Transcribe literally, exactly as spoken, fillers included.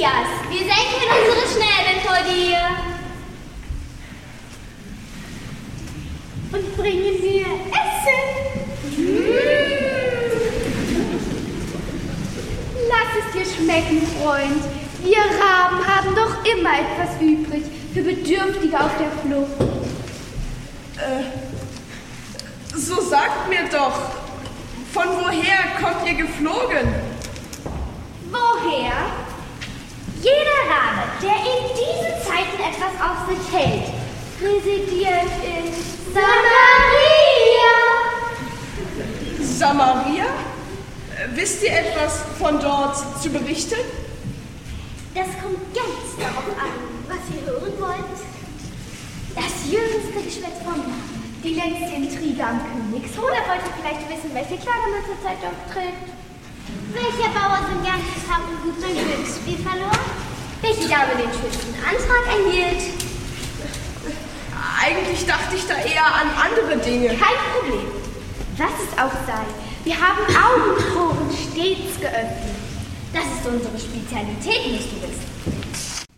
Matthias, wir senken unsere Schnäbel vor dir. Und bringen dir Essen. Mm. Lass es dir schmecken, Freund. Wir Raben haben doch immer etwas übrig für Bedürftige auf der Flucht. Äh, so sagt mir doch, von woher kommt ihr geflogen? Woher? Jeder Rabe, der in diesen Zeiten etwas auf sich hält, residiert in Samaria. Samaria? Wisst ihr etwas von dort zu berichten? Das kommt ganz darauf an, was ihr hören wollt. Das jüngste Geschwätz vom Land. Die letzte Intrige am Königshof. Oder wollt ihr vielleicht wissen, welche Kleider man zurzeit trägt? Welcher Bauer sein ganzes Hab und Gut beim Glücksspiel verloren? Welche Dame den schönsten Antrag erhielt? Eigentlich dachte ich da eher an andere Dinge. Kein Problem. Was es auch sei, wir haben Augen und Ohren stets geöffnet. Das ist unsere Spezialität, musst du wissen.